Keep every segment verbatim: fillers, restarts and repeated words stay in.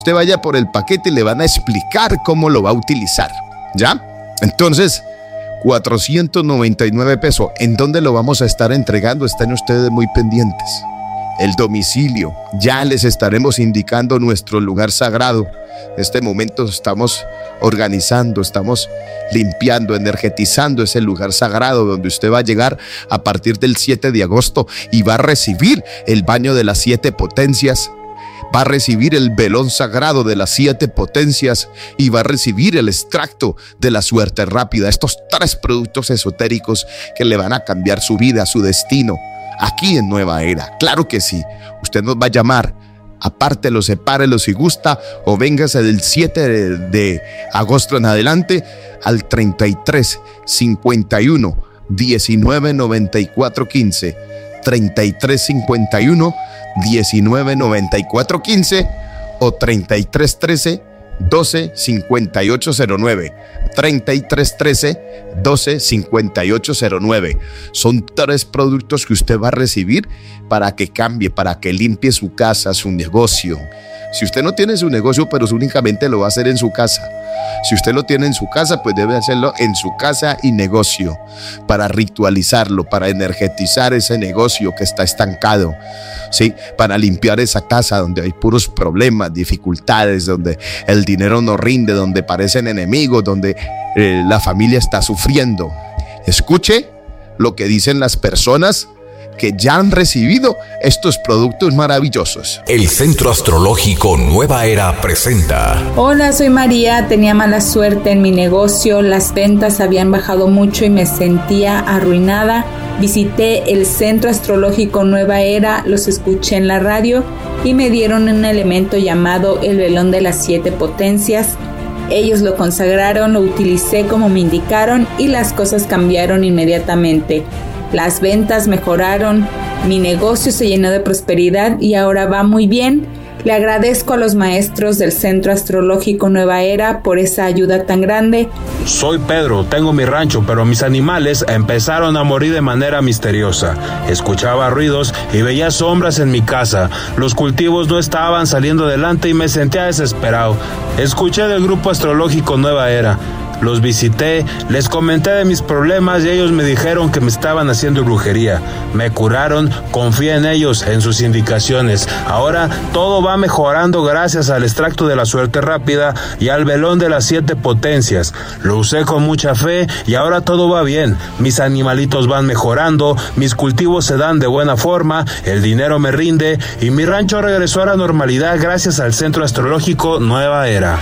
Usted vaya por el paquete y le van a explicar cómo lo va a utilizar, ¿ya? Entonces, cuatrocientos noventa y nueve pesos. ¿En dónde lo vamos a estar entregando? Están ustedes muy pendientes. El domicilio, ya les estaremos indicando nuestro lugar sagrado. En este momento estamos organizando, estamos limpiando, energetizando ese lugar sagrado donde usted va a llegar a partir del siete de agosto y va a recibir el baño de las siete potencias. Va a recibir el velón sagrado de las siete potencias y va a recibir el extracto de la suerte rápida. Estos tres productos esotéricos que le van a cambiar su vida, su destino, aquí en Nueva Era. Claro que sí. Usted nos va a llamar, apártelo, sepárelo si gusta, o véngase del siete de agosto en adelante al treinta y tres, cincuenta y uno, diecinueve, noventa y cuatro, quince. treinta y tres, cincuenta y uno, diecinueve, noventa y cuatro, quince o treinta y tres, trece, doce, cincuenta y ocho, cero nueve. treinta y tres, trece, doce, cincuenta y ocho, cero nueve. Son tres productos que usted va a recibir para que cambie, para que limpie su casa, su negocio. Si usted no tiene su negocio, pero únicamente lo va a hacer en su casa. Si usted lo tiene en su casa, pues debe hacerlo en su casa y negocio, para ritualizarlo, para energetizar ese negocio que está estancado, ¿sí? Para limpiar esa casa donde hay puros problemas, dificultades, donde el dinero no rinde, donde parecen enemigos, donde eh, la familia está sufriendo. Escuche lo que dicen las personas que ya han recibido estos productos maravillosos. El Centro Astrológico Nueva Era presenta. Hola, soy María. Tenía mala suerte en mi negocio. Las ventas habían bajado mucho y me sentía arruinada. Visité el Centro Astrológico Nueva Era, los escuché en la radio y me dieron un elemento llamado el velón de las siete potencias. Ellos lo consagraron, lo utilicé como me indicaron y las cosas cambiaron inmediatamente. Las ventas mejoraron, mi negocio se llenó de prosperidad y ahora va muy bien. Le agradezco a los maestros del Centro Astrológico Nueva Era por esa ayuda tan grande. Soy Pedro, tengo mi rancho, pero mis animales empezaron a morir de manera misteriosa. Escuchaba ruidos y veía sombras en mi casa. Los cultivos no estaban saliendo adelante y me sentía desesperado. Escuché del Grupo Astrológico Nueva Era. Los visité, les comenté de mis problemas y ellos me dijeron que me estaban haciendo brujería. Me curaron, confié en ellos, en sus indicaciones. Ahora todo va mejorando gracias al extracto de la suerte rápida y al velón de las siete potencias. Lo usé con mucha fe y ahora todo va bien. Mis animalitos van mejorando, mis cultivos se dan de buena forma, el dinero me rinde y mi rancho regresó a la normalidad gracias al Centro Astrológico Nueva Era.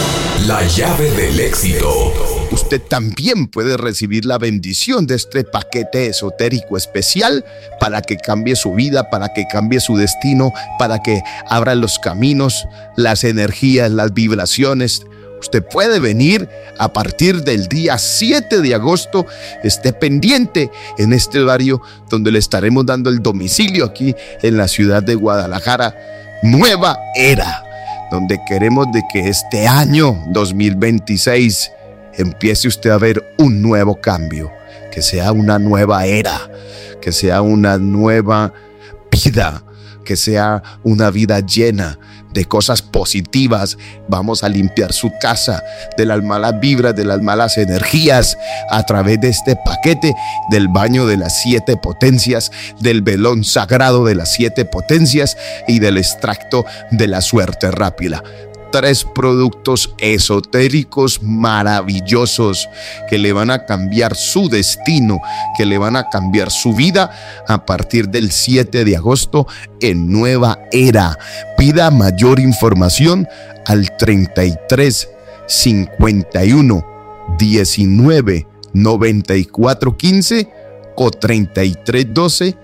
La llave del éxito. Usted también puede recibir la bendición de este paquete esotérico especial para que cambie su vida, para que cambie su destino, para que abra los caminos, las energías, las vibraciones. Usted puede venir a partir del día siete de agosto. Esté pendiente en este horario donde le estaremos dando el domicilio aquí en la ciudad de Guadalajara. Nueva Era, donde queremos de que este año dos mil veintiséis empiece usted a ver un nuevo cambio, que sea una nueva era, que sea una nueva vida, que sea una vida llena de cosas positivas. Vamos a limpiar su casa de las malas vibras, de las malas energías a través de este paquete del baño de las siete potencias, del velón sagrado de las siete potencias y del extracto de la suerte rápida. Tres productos esotéricos maravillosos que le van a cambiar su destino, que le van a cambiar su vida a partir del siete de agosto en Nueva Era. Pida mayor información al treinta y tres, cincuenta y uno, diecinueve, noventa y cuatro, quince o treinta y tres, doce,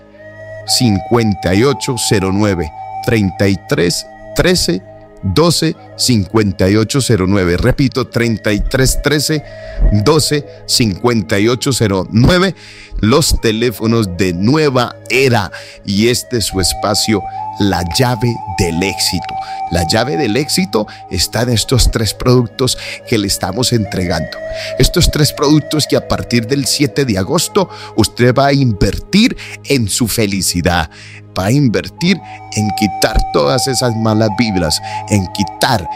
cincuenta y ocho, cero nueve. treinta y tres, trece, doce, cincuenta y ocho, cero nueve. Repito, treinta y tres, trece, doce, cincuenta y ocho, cero nueve. Los teléfonos de Nueva Era. Y este es su espacio, la llave del éxito. La llave del éxito está en estos tres productos que le estamos entregando. Estos tres productos que a partir del siete de agosto usted va a invertir en su felicidad. Va a invertir en quitar todas esas malas vibras, en quitar